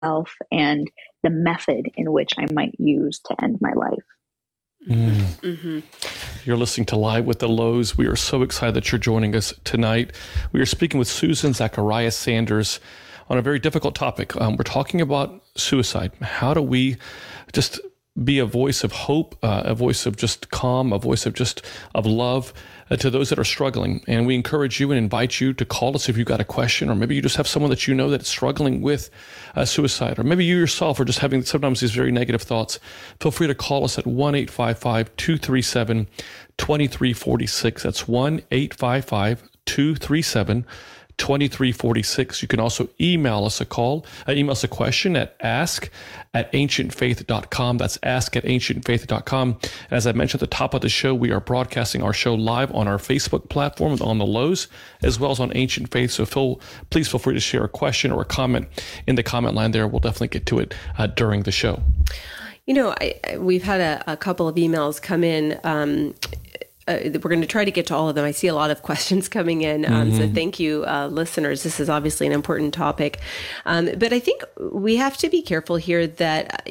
and the method in which I might use to end my life. You're listening to Live with the Lows. We are so excited that you're joining us tonight. We are speaking with Susan Zacharias Sanders on a very difficult topic. We're talking about suicide. How do we just be a voice of hope, a voice of just calm, a voice of just of love to those that are struggling? And we encourage you and invite you to call us if you've got a question, or maybe you just have someone that you know that's struggling with suicide, or maybe you yourself are just having sometimes these very negative thoughts. Feel free to call us at 1-855-237-2346. That's 1-855-237-2346. You can also email us a question at ask@ancientfaith.com. That's ask@ancientfaith.com. As I mentioned at the top of the show, we are broadcasting our show live on our Facebook platform on the Lows, as well as on Ancient Faith. So please feel free to share a question or a comment in the comment line there. We'll definitely get to it during the show. You know, we've had a couple of emails come in. We're going to try to get to all of them. I see a lot of questions coming in. So thank you, listeners. This is obviously an important topic. But I think we have to be careful here that,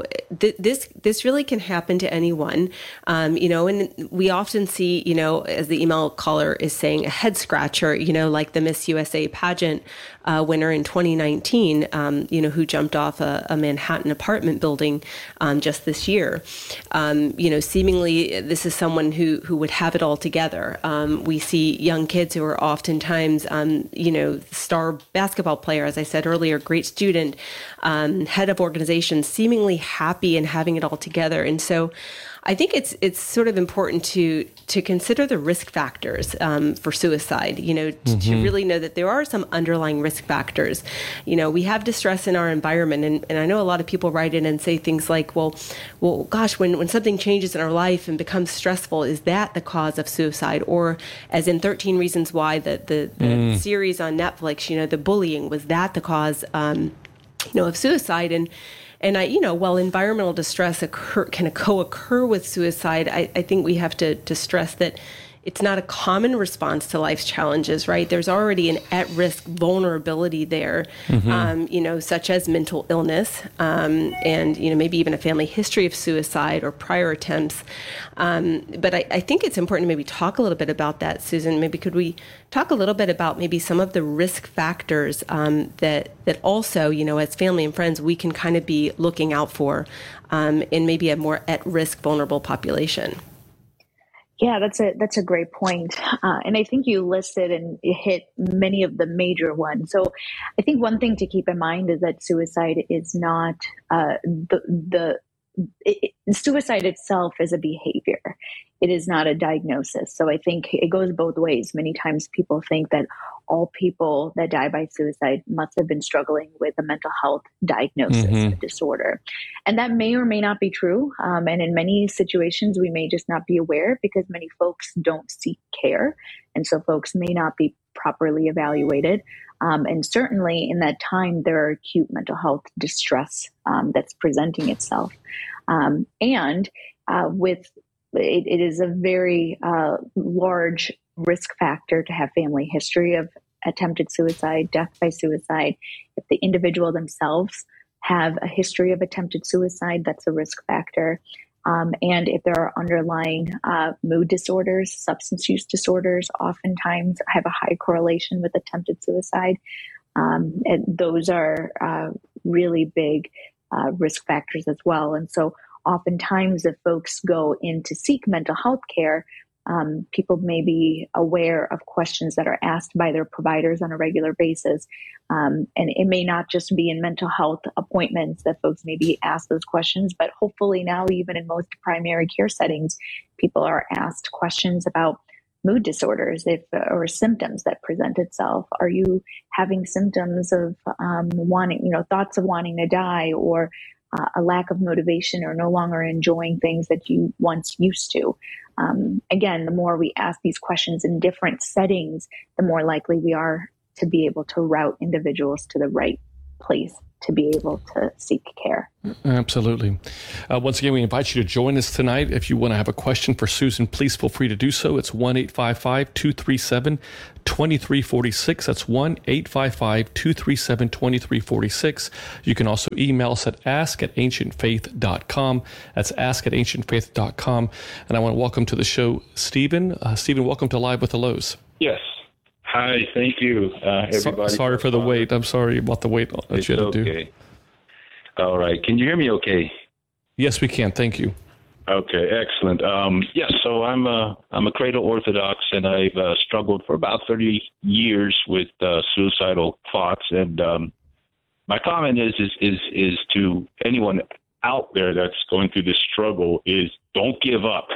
this really can happen to anyone. And we often see, as the email caller is saying, a head scratcher, like the Miss USA pageant winner in 2019, who jumped off a Manhattan apartment building just this year. Seemingly this is someone who would have it all together. We see young kids who are oftentimes, star basketball player, as I said earlier, great student, head of organization, seemingly happy and having it all together. And so I think it's sort of important to consider the risk factors for suicide, to really know that there are some underlying risk factors. We have distress in our environment. And I know a lot of people write in and say things like, well, gosh, when something changes in our life and becomes stressful, is that the cause of suicide? Or as in 13 Reasons Why, the series on Netflix, the bullying, was that the cause, of suicide? And while environmental distress can co-occur with suicide, I think we have to stress that it's not a common response to life's challenges, right? There's already an at-risk vulnerability there, such as mental illness, and maybe even a family history of suicide or prior attempts. But I think it's important to maybe talk a little bit about that, Susan. Maybe could we talk a little bit about maybe some of the risk factors that also, as family and friends, we can kind of be looking out for in maybe a more at-risk, vulnerable population? Yeah, that's a great point. And I think you listed and you hit many of the major ones. So I think one thing to keep in mind is that suicide is not suicide itself is a behavior. It is not a diagnosis. So I think it goes both ways. Many times people think that all people that die by suicide must have been struggling with a mental health diagnosis, a disorder. And that may or may not be true. And in many situations, we may just not be aware because many folks don't seek care. And so folks may not be properly evaluated. And certainly in that time, there are acute mental health distress that's presenting itself. It is a very large risk factor to have family history of attempted suicide, death by suicide. If the individual themselves have a history of attempted suicide, that's a risk factor. And if there are underlying mood disorders, substance use disorders, oftentimes have a high correlation with attempted suicide. And those are really big risk factors as well. And so oftentimes if folks go in to seek mental health care, people may be aware of questions that are asked by their providers on a regular basis. And it may not just be in mental health appointments that folks may be asked those questions, but hopefully now even in most primary care settings, people are asked questions about mood disorders or symptoms that present itself. Are you having symptoms of thoughts of wanting to die, or a lack of motivation, or no longer enjoying things that you once used to? Again, the more we ask these questions in different settings, the more likely we are to be able to route individuals to the right place to be able to seek care. Absolutely. Once again, we invite you to join us tonight. If you want to have a question for Susan, please feel free to do so. It's 1-855-237-2346. That's 1-855-237-2346. You can also email us at ask@ancientfaith.com. That's ask@ancientfaith.com. And I want to welcome to the show Stephen. Stephen, welcome to Live with the Lows. Yes. Hi, thank you, everybody. Sorry for the wait. I'm sorry about the wait that you had to do. All right. Can you hear me okay? Yes, we can. Thank you. Okay, excellent. Yes, so I'm a cradle Orthodox, and I've struggled for about 30 years with suicidal thoughts. And my comment is to anyone out there that's going through this struggle is don't give up.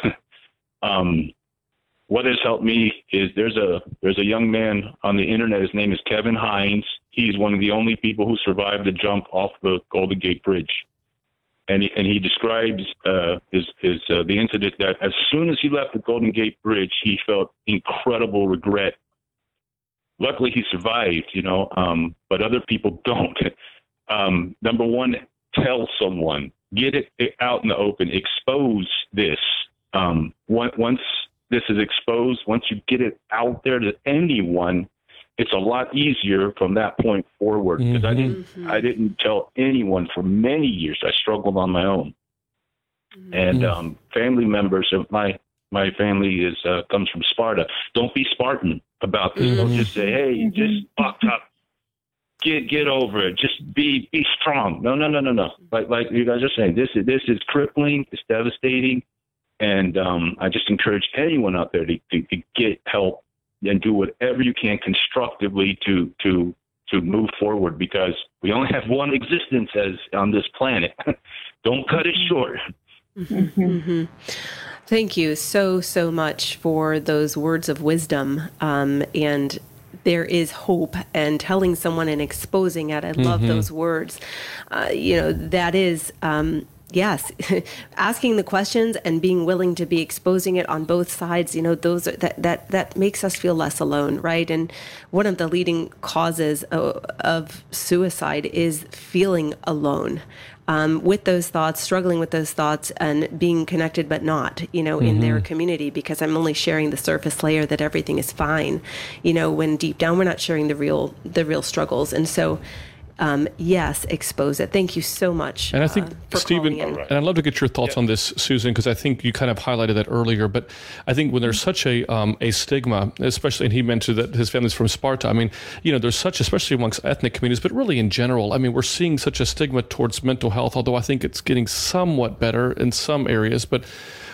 What has helped me is there's a young man on the internet. His name is Kevin Hines. He's one of the only people who survived the jump off the Golden Gate Bridge, and he describes the incident that as soon as he left the Golden Gate Bridge, he felt incredible regret. Luckily, he survived, but other people don't. Number one, tell someone, get it out in the open, expose this. Once this is exposed, once you get it out there to anyone, it's a lot easier from that point forward, because I didn't tell anyone for many years. I struggled on my own. And family members of my family comes from Sparta. Don't be Spartan about this. Don't just say, hey, just buck up. Get over it. Just be strong. No. Like you guys are saying, this is crippling. It's devastating. And I just encourage anyone out there to get help and do whatever you can constructively to move forward, because we only have one existence as on this planet. Don't cut it short. Thank you so much for those words of wisdom. And there is hope, and telling someone and exposing it. I love those words. That is, yes, asking the questions and being willing to be exposing it on both sides, those that makes us feel less alone, right? And one of the leading causes of suicide is feeling alone. With those thoughts, struggling with those thoughts, and being connected but not, in their community, because I'm only sharing the surface layer that everything is fine, when deep down we're not sharing the real struggles. And so, yes, expose it. Thank you so much. And I think, Stephen, and I'd love to get your thoughts on this, Susan, because I think you kind of highlighted that earlier. But I think when there's such a stigma, especially, and he mentioned that his family's from Sparta. I mean, there's such, especially amongst ethnic communities, but really in general, I mean, we're seeing such a stigma towards mental health, although I think it's getting somewhat better in some areas. But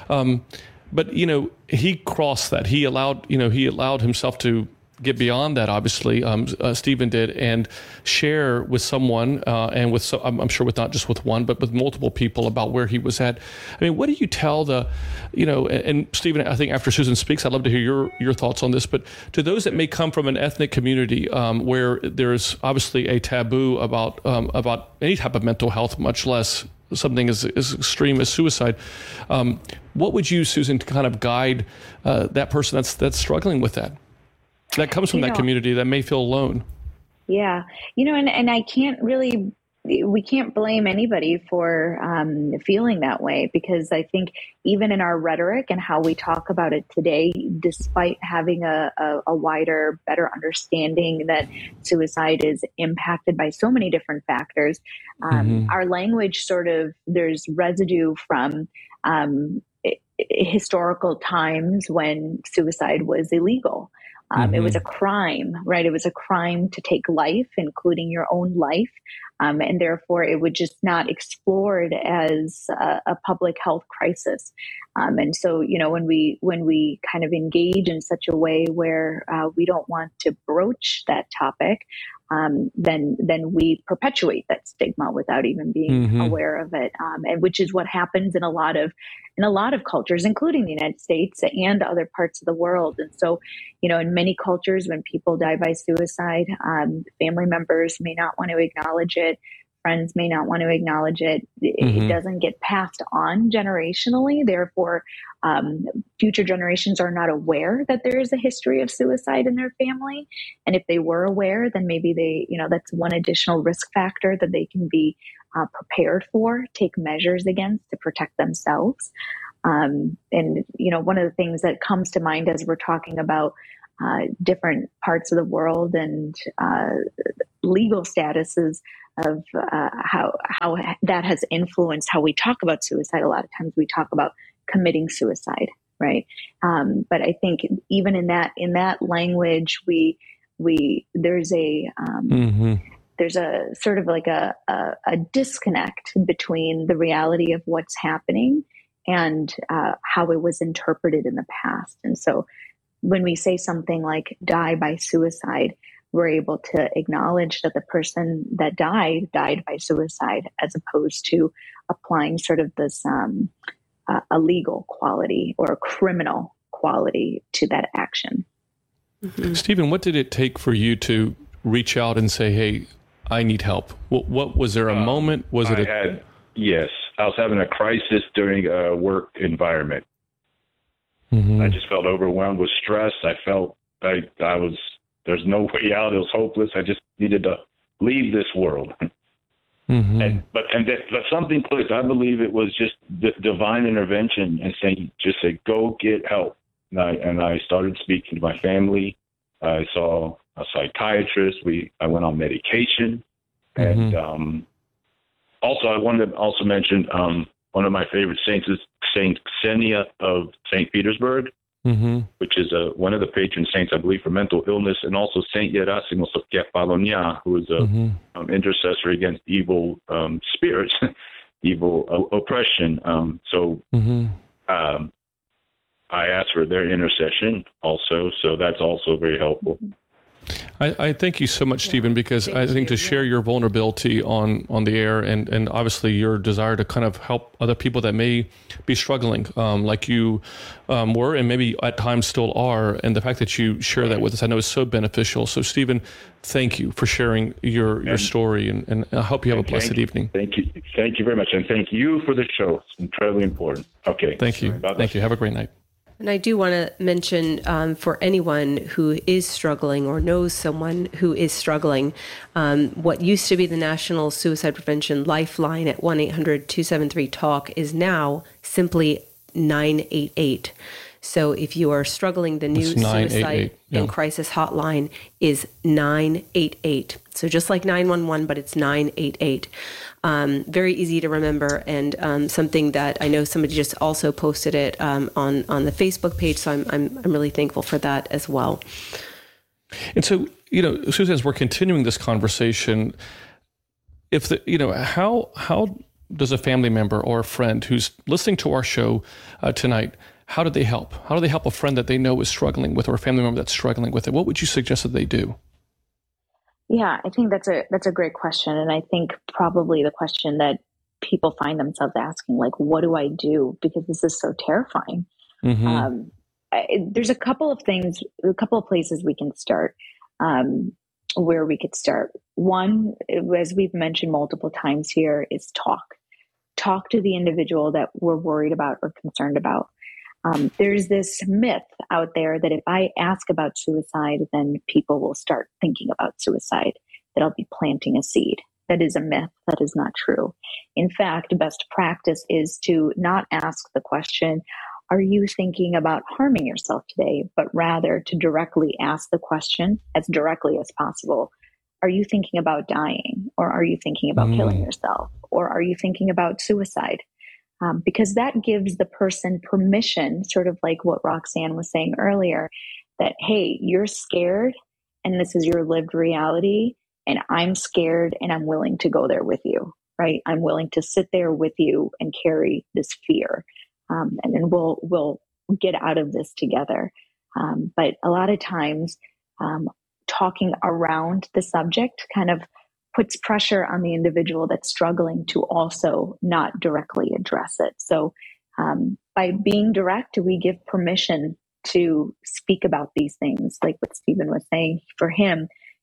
he crossed that. He allowed himself to get beyond that, obviously, Stephen did, and share with someone, and with, I'm sure with not just with one, but with multiple people about where he was at. I mean, what do you tell and Stephen, I think after Susan speaks, I'd love to hear your thoughts on this, but to those that may come from an ethnic community where there's obviously a taboo about any type of mental health, much less something as extreme as suicide, what would you, Susan, to kind of guide that person that's struggling with that comes from that community that may feel alone? Yeah. And I we can't blame anybody for feeling that way, because I think even in our rhetoric and how we talk about it today, despite having a wider, better understanding that suicide is impacted by so many different factors, our language there's residue from historical times when suicide was illegal. It was a crime, right? It was a crime to take life, including your own life. And therefore, it would just not explored as a public health crisis. And so, when we kind of engage in such a way where we don't want to broach that topic, then we perpetuate that stigma without even being aware of it, and which is what happens in a lot of cultures, including the United States and other parts of the world. And so, in many cultures, when people die by suicide, family members may not want to acknowledge it. Friends may not want to acknowledge it. It doesn't get passed on generationally. Therefore, future generations are not aware that there is a history of suicide in their family. And if they were aware, then maybe that's one additional risk factor that they can be prepared for, take measures against to protect themselves. And one of the things that comes to mind as we're talking about different parts of the world and legal statuses of how that has influenced how we talk about suicide. A lot of times we talk about committing suicide, right? But I think even in that language, there's a sort of like a disconnect between the reality of what's happening and how it was interpreted in the past. And so when we say something like die by suicide, we're able to acknowledge that the person that died by suicide, as opposed to applying sort of this a legal quality or a criminal quality to that action. Stephen, what did it take for you to reach out and say, hey, I need help? What was there a moment? Yes, I was having a crisis during a work environment. I just felt overwhelmed with stress. I felt like there's no way out. It was hopeless. I just needed to leave this world. But something clicked. I believe it was just divine intervention and saying, go get help. And I started speaking to my family. I saw a psychiatrist. I went on medication. And also, I wanted to also mention one of my favorite saints is Saint Xenia of St. Petersburg, which is one of the patron saints, I believe, for mental illness, and also Saint Gerasimos of Kefalonia, who is an intercessor against evil spirits, evil oppression. I asked for their intercession also, so that's also very helpful. I thank you so much, Stephen, because I think to share your vulnerability on the air and obviously your desire to kind of help other people that may be struggling like you were and maybe at times still are, and the fact that you share that with us, I know is so beneficial. So, Stephen, thank you for sharing your story, and I hope you have a blessed evening. Thank you. Thank you very much, and thank you for the show. It's incredibly important. Okay. Thank you. Thank you. Have a great night. And I do want to mention for anyone who is struggling or knows someone who is struggling, what used to be the National Suicide Prevention Lifeline at 1-800-273-TALK is now simply 988. So if you are struggling, the new suicide and crisis hotline is 988. So just like 911, but it's 988. Very easy to remember, and something that I know somebody just also posted it on the Facebook page. So I'm really thankful for that as well. And so, Susan, as we're continuing this conversation, how does a family member or a friend who's listening to our show tonight, how do they help? How do they help a friend that they know is struggling with, or a family member that's struggling with it? What would you suggest that they do? Yeah, I think that's a great question. And I think probably the question that people find themselves asking, like, what do I do? Because this is so terrifying. There's a couple of places we can start, where we could start. One, as we've mentioned multiple times here, is talk to the individual that we're worried about or concerned about. There's this myth out there that if I ask about suicide, then people will start thinking about suicide, that I'll be planting a seed. That is a myth. That is not true. In fact, best practice is to not ask the question, are you thinking about harming yourself today? But rather to directly ask the question as directly as possible. Are you thinking about dying? Or are you thinking about killing yourself? Or are you thinking about suicide? Because that gives the person permission, sort of like what Roxanne was saying earlier, that, hey, you're scared and this is your lived reality, and I'm scared and I'm willing to go there with you, right? I'm willing to sit there with you and carry this fear. And then we'll get out of this together. But a lot of times, talking around the subject kind of puts pressure on the individual that's struggling to also not directly address it. So by being direct, we give permission to speak about these things. Like what Stephen was saying, for him,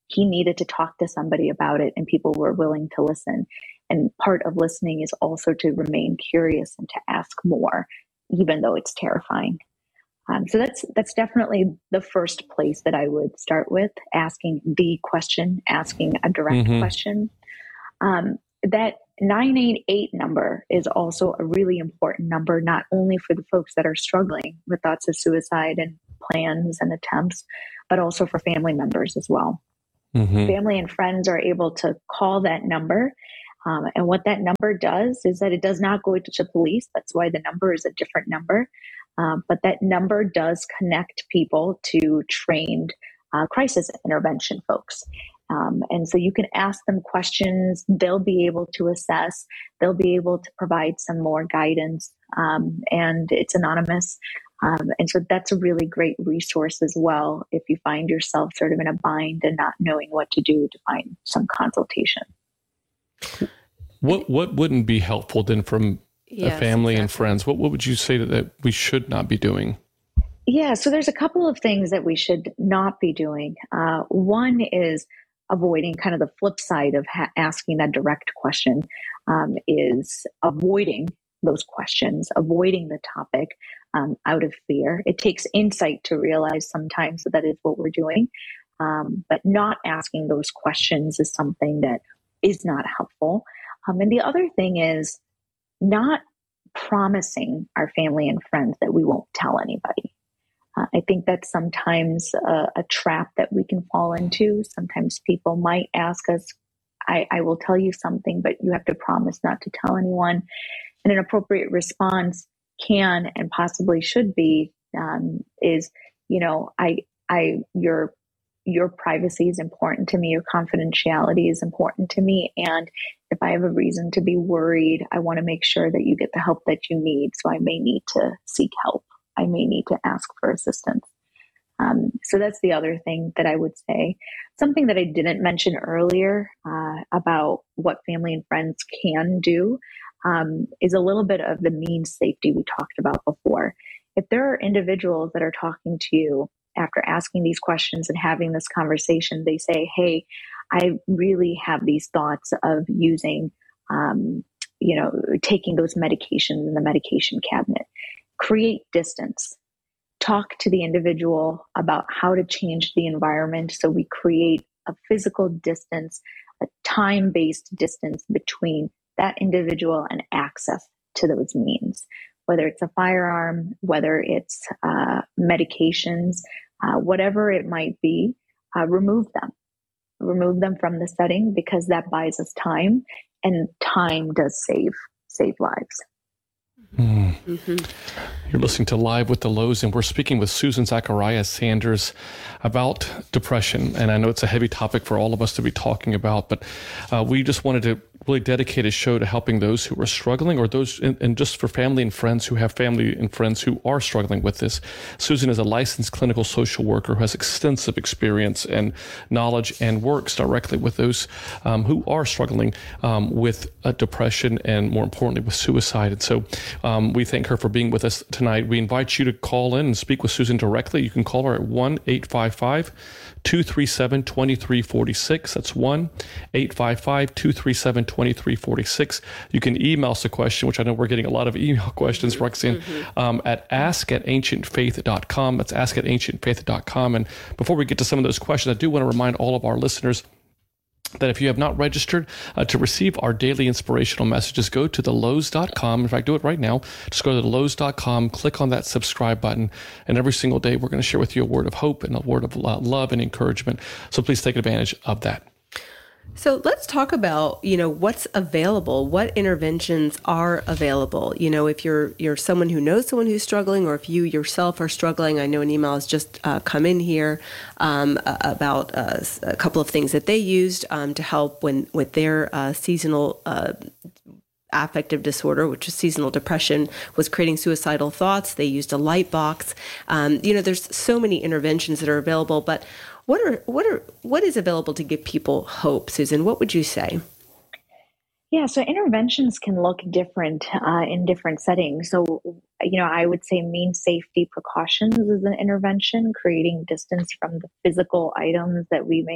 he needed to talk to somebody about it, and people were willing to listen. And part of listening is also to remain curious and to ask more, even though it's terrifying. So that's definitely the first place that I would start with, asking the question, asking a direct question. That 988 number is also a really important number, not only for the folks that are struggling with thoughts of suicide and plans and attempts, but also for family members as well. Family and friends are able to call that number. And what that number does is that it does not go to the police. That's why the number is a different number. But that number does connect people to trained crisis intervention folks. And so you can ask them questions. They'll be able to assess. They'll be able to provide some more guidance. And it's anonymous. And so that's a really great resource as well if you find yourself sort of in a bind and not knowing what to do, to find some consultation. What wouldn't be helpful then from a family and friends? What would you say that we should not be doing? Yeah, so there's a couple of things that we should not be doing. One is avoiding, kind of the flip side of asking that direct question, is avoiding those questions, avoiding the topic out of fear. It takes insight to realize sometimes that is what we're doing. But not asking those questions is something that is not helpful. And the other thing is not promising our family and friends that we won't tell anybody. I think that's sometimes a trap that we can fall into. Sometimes people might ask us, I will tell you something, but you have to promise not to tell anyone. And an appropriate response can and possibly should be is, your privacy is important to me. Your confidentiality is important to me. And if I have a reason to be worried, I want to make sure that you get the help that you need. So I may need to seek help. I may need to ask for assistance. So that's the other thing that I would say. Something that I didn't mention earlier about what family and friends can do is a little bit of the means safety we talked about before. If there are individuals that are talking to you after asking these questions and having this conversation, they say, hey, I really have these thoughts of using, taking those medications in the medication cabinet. Create distance. Talk to the individual about how to change the environment so we create a physical distance, a time-based distance between that individual and access to those means, whether it's a firearm, whether it's medications, whatever it might be, remove them from the setting, because that buys us time, and time does save lives. You're listening to Live with the Lows, and we're speaking with Susan Zacharias Sanders about depression. And I know it's a heavy topic for all of us to be talking about, but we just wanted to really dedicate a show to helping those who are struggling, or those, and just for family and friends who have family and friends who are struggling with this. Susan is a licensed clinical social worker who has extensive experience and knowledge and works directly with those who are struggling with depression and, more importantly, with suicide. And so we thank her for being with us tonight. We invite you to call in and speak with Susan directly. You can call her at 1-855-237-2346. That's 1-855-237-2346. You can email us a question, which I know we're getting a lot of email questions, Roxanne, at ask@ancientfaith.com. That's ask@ancientfaith.com. And before we get to some of those questions, I do want to remind all of our listeners that if you have not registered to receive our daily inspirational messages, go to thelows.com. In fact, do it right now. Just go to thelows.com, click on that subscribe button, and every single day we're going to share with you a word of hope and a word of love and encouragement. So please take advantage of that. So let's talk about, what's available, what interventions are available. If you're someone who knows someone who's struggling, or if you yourself are struggling. I know an email has just come in here about a couple of things that they used to help with their seasonal affective disorder, which is seasonal depression, was creating suicidal thoughts. They used a light box. There's so many interventions that are available, but what is available to give people hope, Susan? What would you say? Yeah, so interventions can look different in different settings. So, I would say means safety precautions is an intervention, creating distance from the physical items that we may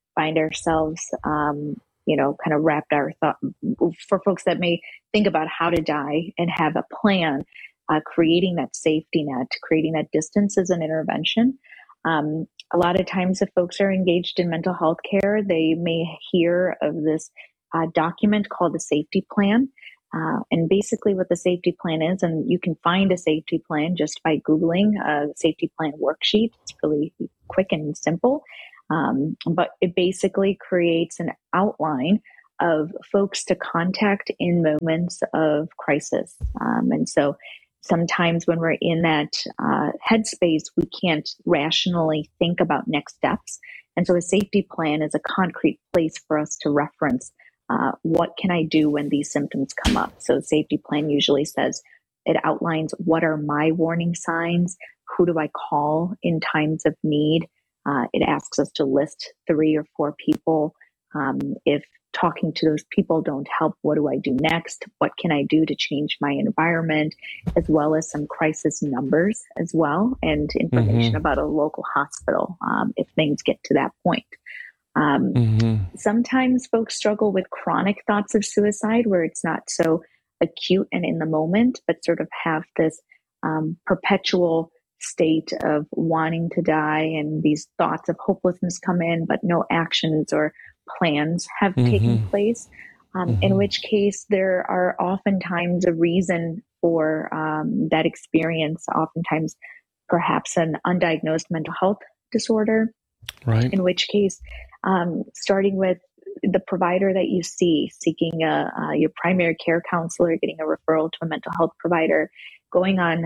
find ourselves, kind of wrapped our thought for folks that may think about how to die and have a plan, creating that safety net, creating that distance as an intervention. A lot of times if folks are engaged in mental health care, they may hear of this document called the safety plan. And basically what the safety plan is, and you can find a safety plan just by Googling a safety plan worksheet. It's really quick and simple. But it basically creates an outline of folks to contact in moments of crisis. And so sometimes when we're in that headspace, we can't rationally think about next steps. And so a safety plan is a concrete place for us to reference what can I do when these symptoms come up. So the safety plan usually says, it outlines what are my warning signs, who do I call in times of need. It asks us to list 3 or 4 people. If talking to those people don't help, what do I do next? What can I do to change my environment? As well as some crisis numbers as well, and information about a local hospital if things get to that point. Sometimes folks struggle with chronic thoughts of suicide where it's not so acute and in the moment, but sort of have this perpetual state of wanting to die, and these thoughts of hopelessness come in, but no actions or plans have taken place, in which case there are oftentimes a reason for that experience, oftentimes perhaps an undiagnosed mental health disorder, right? In which case, starting with the provider that you see, seeking your primary care counselor, getting a referral to a mental health provider, going on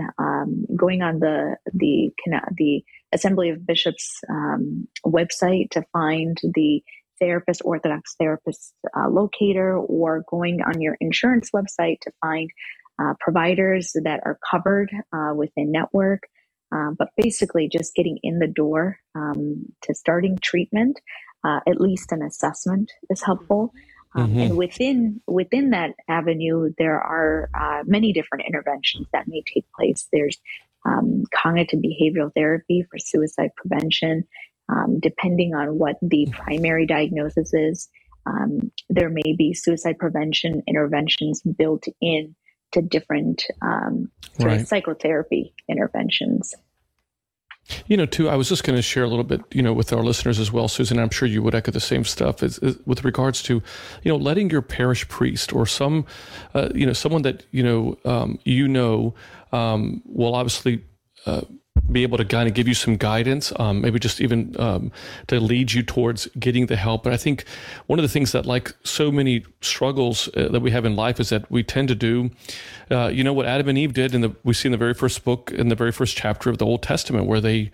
the Assembly of Bishops website to find the Orthodox therapist locator, or going on your insurance website to find providers that are covered within network. But basically just getting in the door to starting treatment, at least an assessment is helpful. And within that avenue, there are many different interventions that may take place. There's cognitive behavioral therapy for suicide prevention. Depending on what the primary diagnosis is, there may be suicide prevention interventions built in to different psychotherapy interventions. Too, I was just going to share a little bit, with our listeners as well, Susan. I'm sure you would echo the same stuff as with regards to, letting your parish priest or someone that will obviously be able to kind of give you some guidance, maybe just even to lead you towards getting the help. But I think one of the things that, like so many struggles that we have in life, is that we tend to do, what Adam and Eve did, we see in the very first book, in the very first chapter of the Old Testament, where they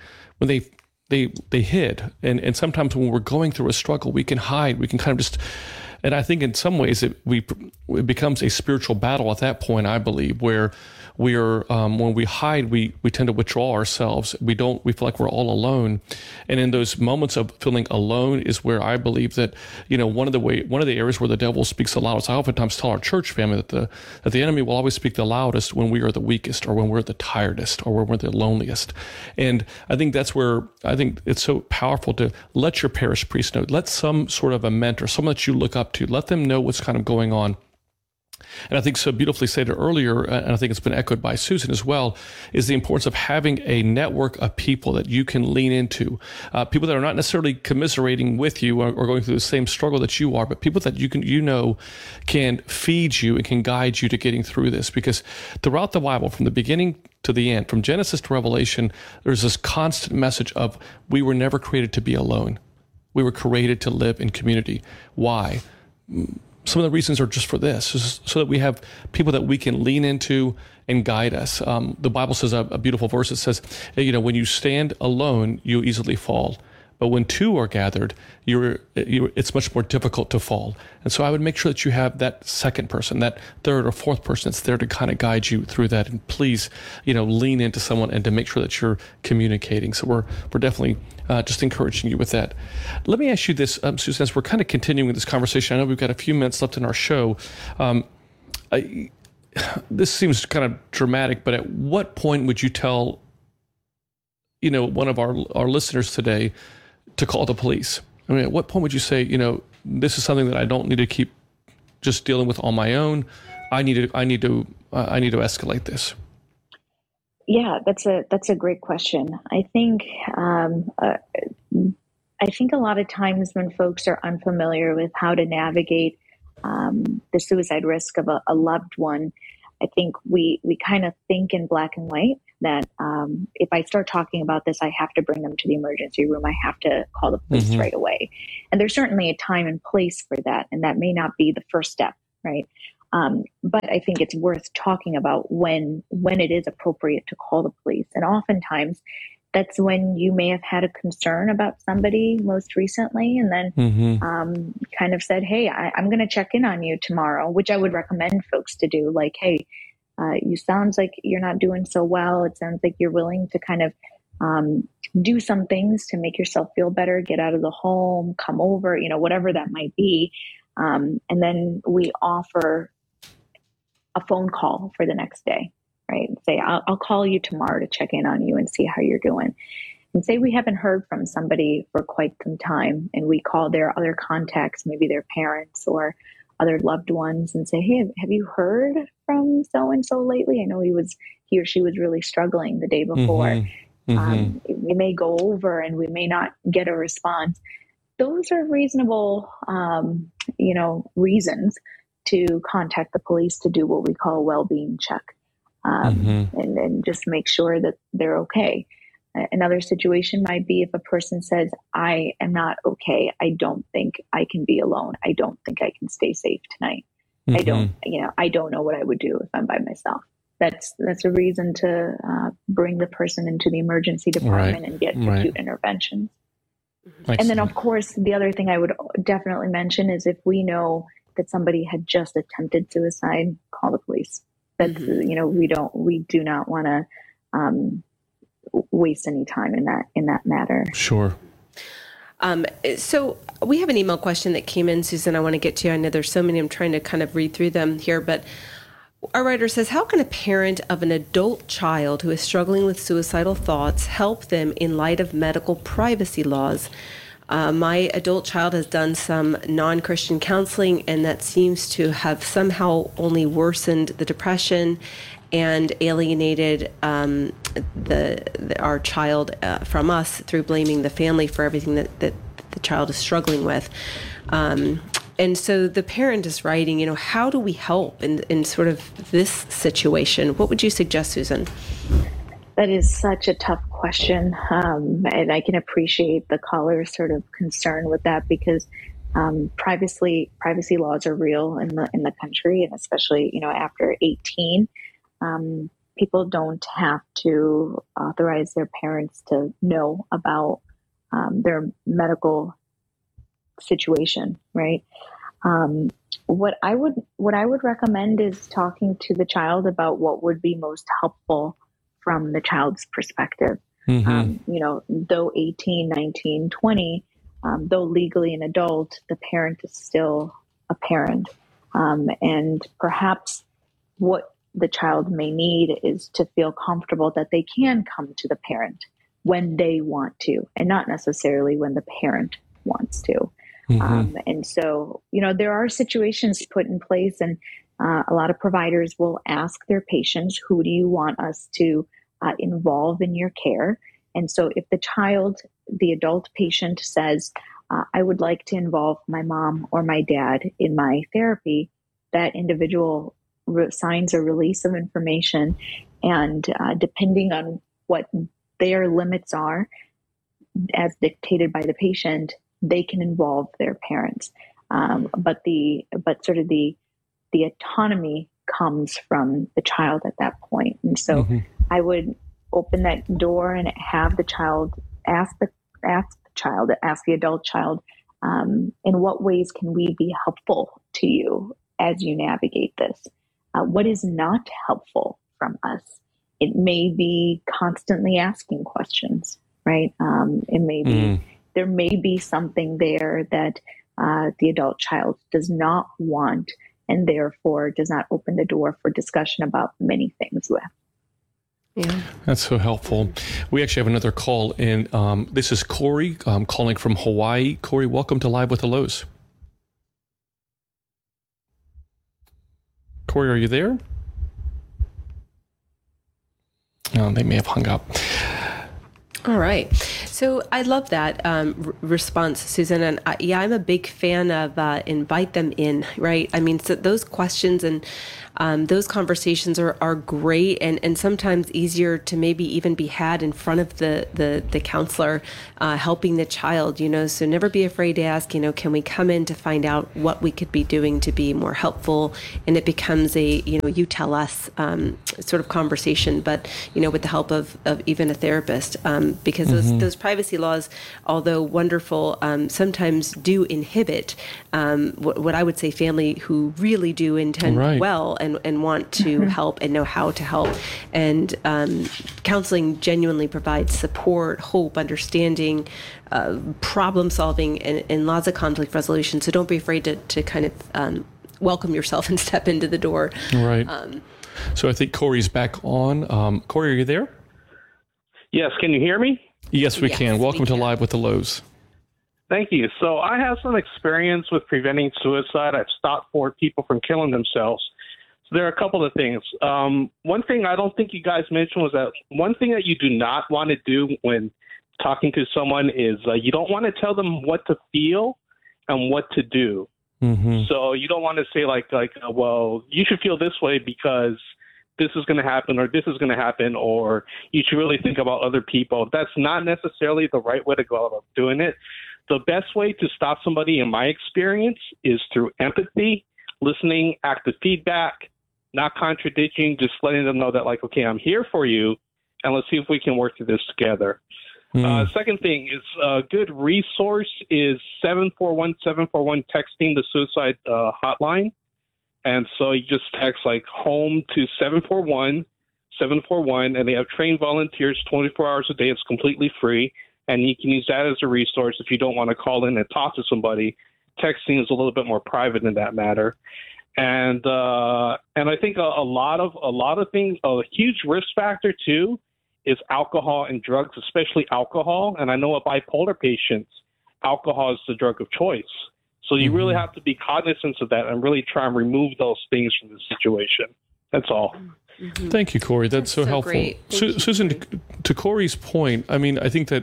hid. And sometimes when we're going through a struggle, we can hide. We can kind of just. And I think in some ways it becomes a spiritual battle at that point, I believe, where we are, when we hide, we tend to withdraw ourselves. We feel like we're all alone. And in those moments of feeling alone is where I believe that, one of the areas where the devil speaks the loudest. I oftentimes tell our church family that the enemy will always speak the loudest when we are the weakest, or when we're the tiredest, or when we're the loneliest. And I think that's where I think it's so powerful to let your parish priest know, let some sort of a mentor, someone that you look up to, let them know what's kind of going on. And I think so beautifully stated earlier, and I think it's been echoed by Susan as well, is the importance of having a network of people that you can lean into, people that are not necessarily commiserating with you or going through the same struggle that you are, but people that can feed you and can guide you to getting through this. Because throughout the Bible, from the beginning to the end, from Genesis to Revelation, there's this constant message of we were never created to be alone. We were created to live in community. Why? Some of the reasons are just for this, so that we have people that we can lean into and guide us. The Bible says a beautiful verse that says, when you stand alone, you easily fall. But when two are gathered, it's much more difficult to fall. And so I would make sure that you have that second person, that third or fourth person that's there to kind of guide you through that. And please, lean into someone and to make sure that you're communicating. So we're definitely just encouraging you with that. Let me ask you this, Susan, as we're kind of continuing this conversation. I know we've got a few minutes left in our show. This seems kind of dramatic, but at what point would you tell, one of our listeners today to call the police? I mean, at what point would you say, this is something that I don't need to keep just dealing with on my own? I need to escalate this. Yeah, that's a great question. I think a lot of times when folks are unfamiliar with how to navigate the suicide risk of a loved one, I think we kind of think in black and white that if I start talking about this, I have to bring them to the emergency room. I have to call the police right away. And there's certainly a time and place for that. And that may not be the first step, right? But I think it's worth talking about when it is appropriate to call the police. And oftentimes that's when you may have had a concern about somebody most recently and then kind of said, hey, I'm going to check in on you tomorrow, which I would recommend folks to do. Like, hey, you sounds like you're not doing so well. It sounds like you're willing to kind of do some things to make yourself feel better, get out of the home, come over, whatever that might be. And then we offer a phone call for the next day. Right? Say, I'll call you tomorrow to check in on you and see how you're doing. And say we haven't heard from somebody for quite some time and we call their other contacts, maybe their parents or other loved ones, and say, hey, have you heard from so-and-so lately? I know he or she was really struggling the day before. We may go over and we may not get a response. Those are reasonable, reasons to contact the police to do what we call a well-being check. And just make sure that they're okay. Another situation might be if a person says, I am not okay. I don't think I can be alone. I don't think I can stay safe tonight. I don't know what I would do if I'm by myself. That's a reason to bring the person into the emergency department and get acute interventions. And then, of course, the other thing I would definitely mention is if we know that somebody had just attempted suicide, call the police. That's, we do not want to waste any time in that matter. Sure. So we have an email question that came in, Susan. I want to get to. I know there's so many. I'm trying to kind of read through them here, but our writer says, how can a parent of an adult child who is struggling with suicidal thoughts help them in light of medical privacy laws? My adult child has done some non-Christian counseling, and that seems to have somehow only worsened the depression and alienated our child from us through blaming the family for everything that the child is struggling with. And so the parent is writing, how do we help in sort of this situation? What would you suggest, Susan? That is such a tough question. And I can appreciate the caller's sort of concern with that because privacy laws are real in the country, and especially, after 18, people don't have to authorize their parents to know about their medical situation, right? What I would recommend is talking to the child about what would be most helpful from the child's perspective. Though 18, 19, 20, though legally an adult, the parent is still a parent. And perhaps what the child may need is to feel comfortable that they can come to the parent when they want to, and not necessarily when the parent wants to. And so, there are situations put in place, and a lot of providers will ask their patients, who do you want us to involve in your care? And so if the adult patient says, I would like to involve my mom or my dad in my therapy, that individual signs a release of information. And depending on what their limits are, as dictated by the patient, they can involve their parents. But sort of the autonomy comes from the child at that point. And so I would open that door and have the child ask the adult child, in what ways can we be helpful to you as you navigate this? What is not helpful from us? It may be constantly asking questions, right? It may be, there may be something there that the adult child does not want, and therefore does not open the door for discussion about many things with. Yeah. That's so helpful. We actually have another call in. This is Corey calling from Hawaii. Corey, welcome to Live with the Lows. Corey, are you there? Oh, they may have hung up. All right. So I love that response, Susan. And I'm a big fan of invite them in, right? I mean, so those questions and those conversations are great and sometimes easier to maybe even be had in front of the counselor helping the child, so never be afraid to ask, can we come in to find out what we could be doing to be more helpful? And it becomes a, you tell us sort of conversation, but, with the help of even a therapist, because those privacy laws, although wonderful, sometimes do inhibit what I would say family who really do intend well and want to help and know how to help. And counseling genuinely provides support, hope, understanding, problem solving, and lots of conflict resolution. So don't be afraid to kind of welcome yourself and step into the door. Right. So I think Corey's back on. Corey, are you there? Yes. Can you hear me? Yes, we can. Welcome to Live with the Lows. Thank you. So I have some experience with preventing suicide. I've stopped 4 people from killing themselves. So there are a couple of things. One thing I don't think you guys mentioned was that one thing that you do not want to do when talking to someone is you don't want to tell them what to feel and what to do. Mm-hmm. So you don't want to say well, you should feel this way because this is going to happen, or this is going to happen, or you should really think about other people. That's not necessarily the right way to go about doing it. The best way to stop somebody, in my experience, is through empathy, listening, active feedback, not contradicting, just letting them know that, okay, I'm here for you, and let's see if we can work through this together. Second thing is a good resource is 741-741 texting the suicide hotline. And so you just text home to 741, and they have trained volunteers 24 hours a day. It's completely free. And you can use that as a resource if you don't want to call in and talk to somebody. Texting is a little bit more private in that matter. And I think a lot of things, a huge risk factor too, is alcohol and drugs, especially alcohol. And I know with bipolar patients, alcohol is the drug of choice. So you really have to be cognizant of that and really try and remove those things from the situation. That's all. Mm-hmm. Thank you, Corey. That's so helpful. Susan, to Corey's point, I mean, I think that,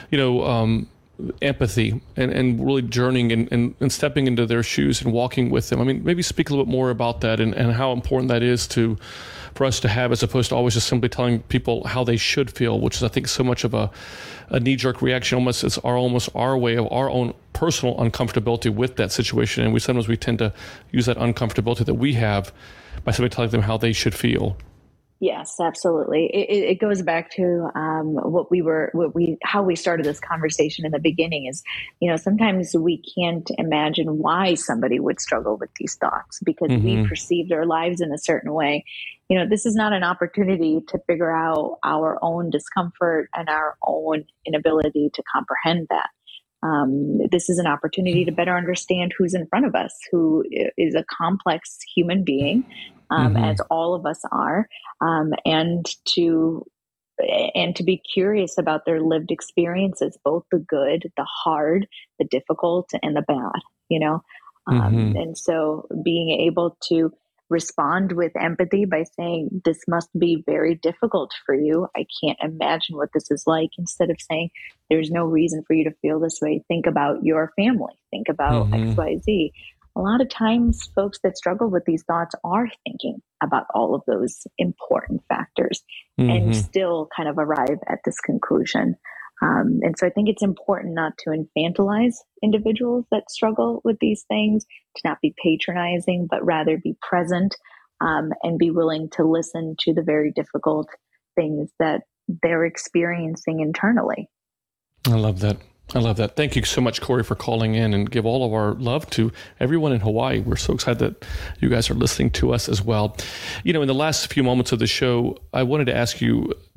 empathy and really journeying and stepping into their shoes and walking with them. I mean, maybe speak a little bit more about that and how important that is for us to have, as opposed to always just simply telling people how they should feel, which is, I think, so much of a knee-jerk reaction. Almost it's our way of our own personal uncomfortability with that situation, and we tend to use that uncomfortability that we have by simply telling them how they should feel. Yes, absolutely. It goes back to how we started this conversation in the beginning is, sometimes we can't imagine why somebody would struggle with these thoughts because we perceive their lives in a certain way. This is not an opportunity to figure out our own discomfort and our own inability to comprehend that. This is an opportunity to better understand who's in front of us, who is a complex human being, as all of us are, and to be curious about their lived experiences, both the good, the hard, the difficult, and the bad. And so being able to respond with empathy by saying, this must be very difficult for you. I can't imagine what this is like, instead of saying, there's no reason for you to feel this way. Think about your family. Think about XYZ. A lot of times folks that struggle with these thoughts are thinking about all of those important factors and still kind of arrive at this conclusion. And so I think it's important not to infantilize individuals that struggle with these things, to not be patronizing, but rather be present and be willing to listen to the very difficult things that they're experiencing internally. I love that. Thank you so much, Corey, for calling in, and give all of our love to everyone in Hawaii. We're so excited that you guys are listening to us as well. In the last few moments of the show, I wanted to ask you,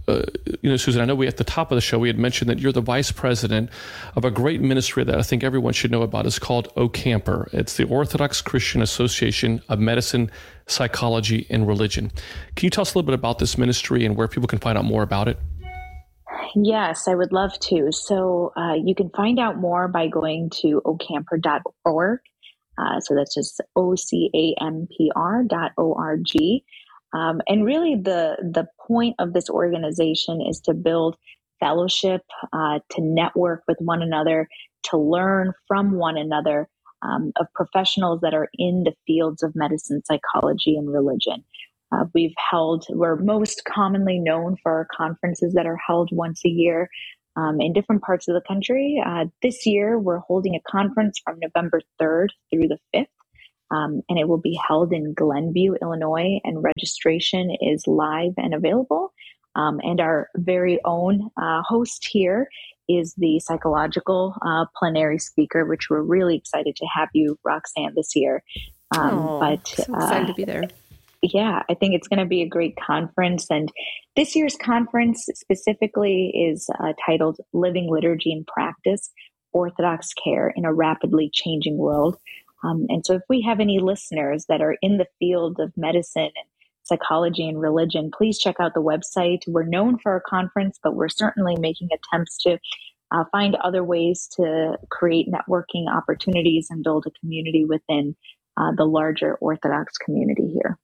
Susan, I know at the top of the show, we had mentioned that you're the vice president of a great ministry that I think everyone should know about. It's called OCAMPR. It's the Orthodox Christian Association of Medicine, Psychology, and Religion. Can you tell us a little bit about this ministry and where people can find out more about it? Yes, I would love to. So you can find out more by going to ocampr.org. So that's just ocampr.org. And really the point of this organization is to build fellowship, to network with one another, to learn from one another, of professionals that are in the fields of medicine, psychology, and religion. We're most commonly known for our conferences that are held once a year in different parts of the country. This year, we're holding a conference from November 3rd through the 5th. And it will be held in Glenview, Illinois, and registration is live and available. And our very own host here is the psychological plenary speaker, which we're really excited to have you, Roxanne, this year. So excited to be there. Yeah, I think it's going to be a great conference. And this year's conference specifically is titled Living Liturgy and Practice, Orthodox Care in a Rapidly Changing World. And so if we have any listeners that are in the field of medicine and psychology and religion, please check out the website. We're known for our conference, but we're certainly making attempts to find other ways to create networking opportunities and build a community within the larger Orthodox community here.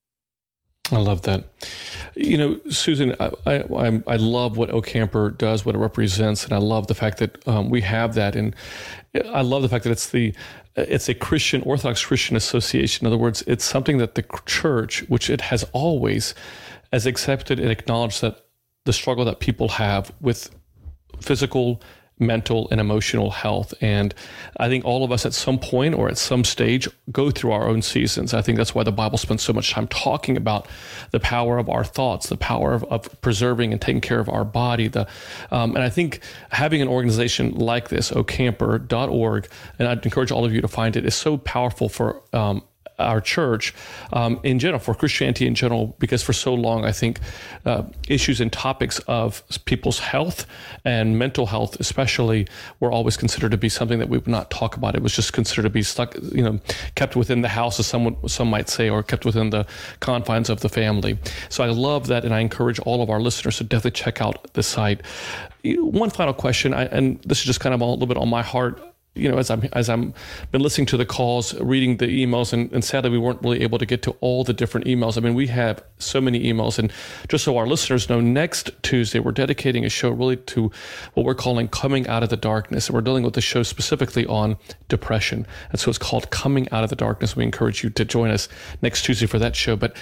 I love that. Susan, I love what OCAMPR does, what it represents, and I love the fact that we have that. And I love the fact that it's a Christian, Orthodox Christian association. In other words, it's something that the church, which it has always, has accepted and acknowledged that the struggle that people have with physical, mental, and emotional health. And I think all of us at some point or at some stage go through our own seasons. I think that's why the Bible spends so much time talking about the power of our thoughts, the power of preserving and taking care of our body. And I think having an organization like this, ocampr.org, and I'd encourage all of you to find it, is so powerful for our church in general, for Christianity in general, because for so long, I think issues and topics of people's health and mental health especially were always considered to be something that we would not talk about. It was just considered to be stuck, kept within the house, as some might say, or kept within the confines of the family. So I love that, and I encourage all of our listeners to definitely check out the site. One final question, and this is just kind of a little bit on my heart. As I'm been listening to the calls, reading the emails, and sadly we weren't really able to get to all the different emails. I mean, we have so many emails, and just so our listeners know, next Tuesday we're dedicating a show really to what we're calling Coming Out of the Darkness, and we're dealing with the show specifically on depression, and so it's called Coming Out of the Darkness. We encourage you to join us next Tuesday for that show. But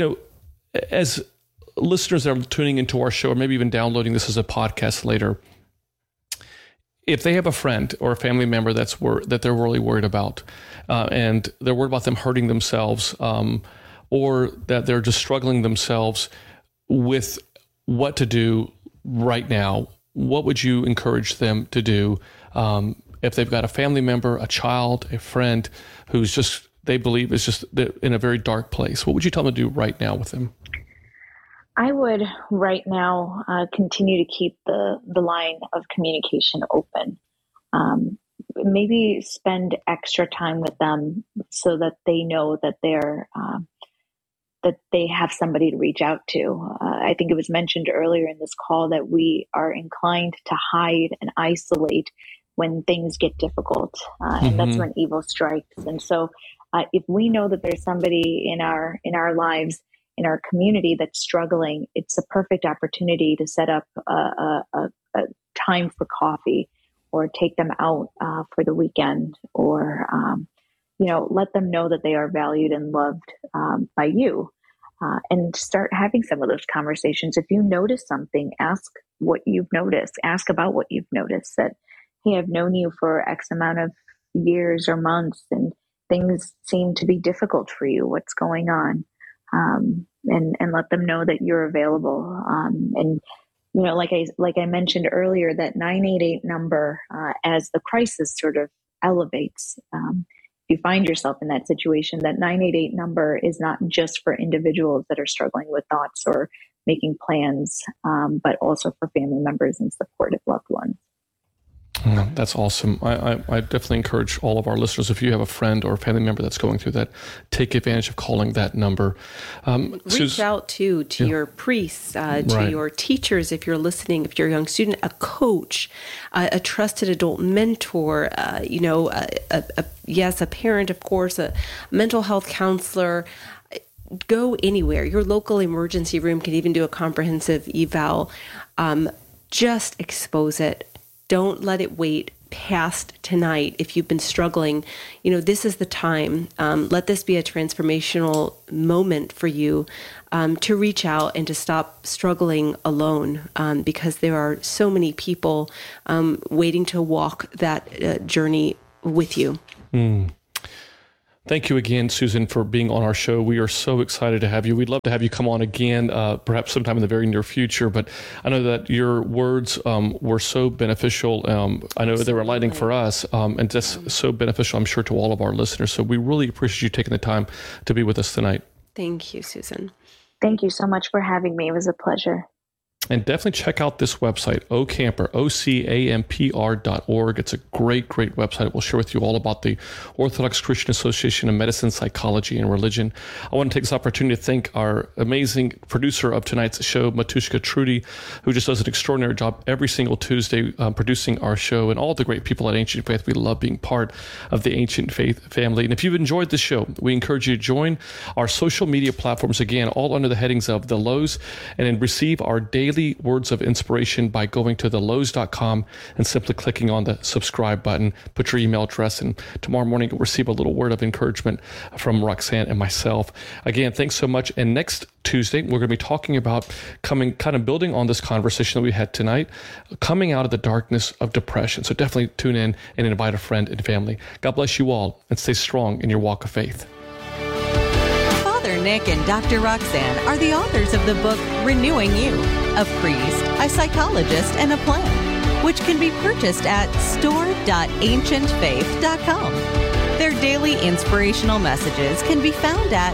as listeners that are tuning into our show, or maybe even downloading this as a podcast later, if they have a friend or a family member that they're really worried about, and they're worried about them hurting themselves, or that they're just struggling themselves with what to do right now, what would you encourage them to do if they've got a family member, a child, a friend who's just, they believe is just in a very dark place? What would you tell them to do right now with them? I would right now continue to keep the line of communication open. Maybe spend extra time with them so that they know that that they have somebody to reach out to. I think it was mentioned earlier in this call that we are inclined to hide and isolate when things get difficult, and that's when evil strikes. And so, if we know that there's somebody in our lives, in our community that's struggling, it's a perfect opportunity to set up a time for coffee, or take them out for the weekend, or let them know that they are valued and loved by you, and start having some of those conversations. If you notice something, ask what you've noticed. Ask about what you've noticed. That, hey, I've known you for X amount of years or months, and things seem to be difficult for you. What's going on? And let them know that you're available. And like I mentioned earlier, that 988 number, as the crisis sort of elevates, if you find yourself in that situation, that 988 number is not just for individuals that are struggling with thoughts or making plans, but also for family members and supportive loved ones. That's awesome. I definitely encourage all of our listeners, if you have a friend or a family member that's going through that, take advantage of calling that number. Reach out to your priests, to your teachers if you're listening, if you're a young student, a coach, a trusted adult mentor, a parent, of course, a mental health counselor. Go anywhere. Your local emergency room can even do a comprehensive eval. Just expose it. Don't let it wait past tonight. If you've been struggling, this is the time. Let this be a transformational moment for you to reach out and to stop struggling alone, because there are so many people waiting to walk that journey with you. Thank you again, Susan, for being on our show. We are so excited to have you. We'd love to have you come on again, perhaps sometime in the very near future. But I know that your words were so beneficial. I know they were enlightening for us, and just so beneficial, I'm sure, to all of our listeners. So we really appreciate you taking the time to be with us tonight. Thank you, Susan. Thank you so much for having me. It was a pleasure. And definitely check out this website, ocampr.org. It's a great website. We'll share with you all about the Orthodox Christian Association of Medicine, Psychology, and Religion. I want to take this opportunity to thank our amazing producer of tonight's show, Matushka Trudy, who just does an extraordinary job every single Tuesday producing our show, and all the great people at Ancient Faith. We love being part of the Ancient Faith family. And if you've enjoyed this show, we encourage you to join our social media platforms, again, all under the headings of The Lowe's, and then receive our daily words of inspiration by going to thelowes.com and simply clicking on the subscribe button. Put your email address, and tomorrow morning you'll receive a little word of encouragement from Roxanne and myself. Again, thanks so much. And next Tuesday, we're going to be talking about building on this conversation that we had tonight, coming out of the darkness of depression. So definitely tune in and invite a friend and family. God bless you all, and stay strong in your walk of faith. Father Nick and Dr. Roxanne are the authors of the book Renewing You, a priest, a psychologist, and a plan, which can be purchased at store.ancientfaith.com. Their daily inspirational messages can be found at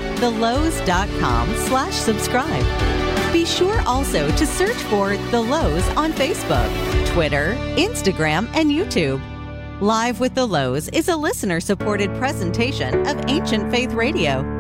thelowes.com/subscribe. Be sure also to search for The Lowe's on Facebook, Twitter, Instagram, and YouTube. Live with The Lowe's is a listener-supported presentation of Ancient Faith Radio.